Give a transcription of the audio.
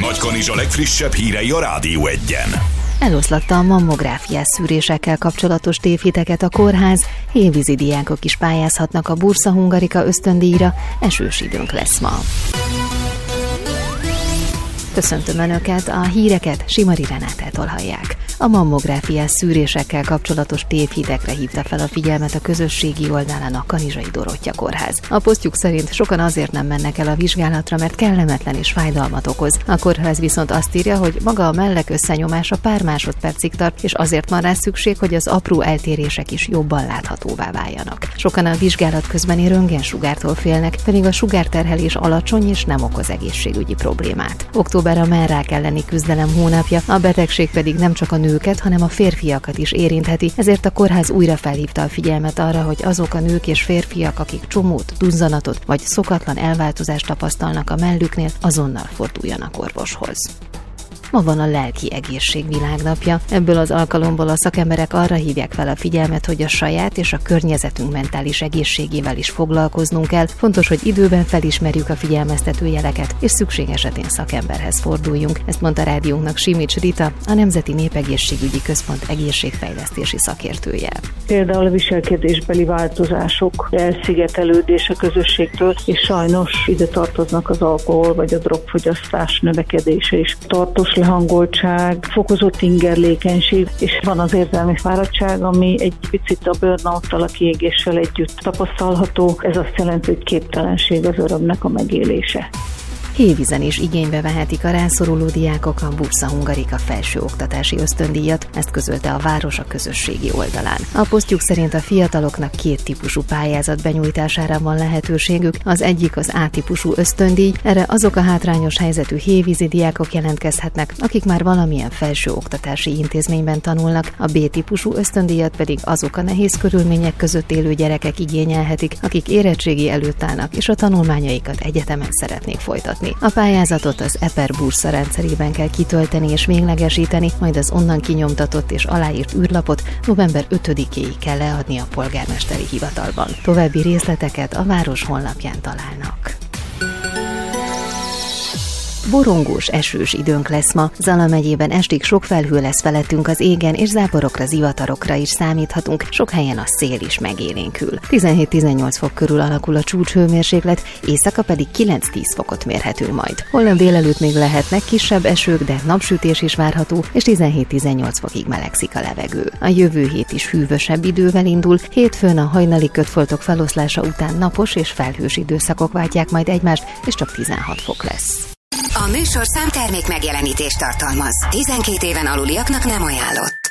Nagykanizsa legfrissebb hírei a Rádió 1-en. Eloszlatta a mammográfiás szűrésekkel kapcsolatos tévhiteket a kórház, hévízi diákok is pályázhatnak a Bursa Hungarika ösztöndíjra, esős időnk lesz ma. Köszöntöm Önöket, a híreket Simari Renátától hallják. A mammográfiás szűrésekkel kapcsolatos tévhitekre hívta fel a figyelmet a közösségi oldalán a Kanizsai Dorottya Kórház. A posztjuk szerint sokan azért nem mennek el a vizsgálatra, mert kellemetlen és fájdalmat okoz. A kórház viszont azt írja, hogy maga a mellek összenyomása pár másodpercig tart, és azért van rá szükség, hogy az apró eltérések is jobban láthatóvá váljanak. Sokan a vizsgálat közbeni röntgensugártól félnek, pedig a sugárterhelés alacsony és nem okoz egészségügyi problémát. Október a mellrák elleni küzdelem hónapja, a betegség pedig nem csak a nőket, hanem a férfiakat is érintheti, ezért a kórház újra felhívta a figyelmet arra, hogy azok a nők és férfiak, akik csomót, duzzanatot vagy szokatlan elváltozást tapasztalnak a mellüknél, azonnal forduljanak orvoshoz. Ma van a lelki egészség világnapja. Ebből az alkalomból a szakemberek arra hívják fel a figyelmet, hogy a saját és a környezetünk mentális egészségével is foglalkoznunk kell. Fontos, hogy időben felismerjük a figyelmeztető jeleket, és szükség esetén szakemberhez forduljunk. Ezt mondta rádiónknak Simics Rita, a Nemzeti Népegészségügyi Központ egészségfejlesztési szakértője. Például a viselkedésbeli változások, elszigetelődés a közösségtől, és sajnos ide tartoznak az alkohol vagy a drogfogyasztás növekedése is. Tartós lehangoltság, fokozott ingerlékenység, és van az érzelmi fáradtság, ami egy picit a burnout-tal, a kiégéssel együtt tapasztalható. Ez azt jelenti, hogy képtelenség az örömnek a megélése. Hévízen is igénybe vehetik a rászoruló diákok a Bursa Hungarika felsőoktatási ösztöndíjat, ezt közölte a város a közösségi oldalán. A posztjuk szerint a fiataloknak két típusú pályázat benyújtására van lehetőségük, az egyik az A-típusú ösztöndíj, erre azok a hátrányos helyzetű hévízi diákok jelentkezhetnek, akik már valamilyen felsőoktatási intézményben tanulnak, a B-típusú ösztöndíjat pedig azok a nehéz körülmények között élő gyerekek igényelhetik, akik érettségi előtt állnak és a tanulmányaikat egyetemen szeretnék folytatni. A pályázatot az EPER Bursa rendszerében kell kitölteni és véglegesíteni, majd az onnan kinyomtatott és aláírt űrlapot november 5-éig kell leadni a polgármesteri hivatalban. További részleteket a város honlapján találnak. Borongós, esős időnk lesz ma. Zala megyében estig sok felhő lesz felettünk az égen, és záporokra, zivatarokra is számíthatunk, sok helyen a szél is megélénkül. 17-18 fok körül alakul a csúcshőmérséklet, éjszaka pedig 9-10 fokot mérhetünk majd. Holnap délelőtt még lehetnek kisebb esők, de napsütés is várható, és 17-18 fokig melegszik a levegő. A jövő hét is hűvösebb idővel indul, hétfőn a hajnali kötfoltok feloszlása után napos és felhős időszakok váltják majd egymást, és csak 16 fok lesz. A műsorszám termék megjelenítést tartalmaz. 12 éven aluliaknak nem ajánlott.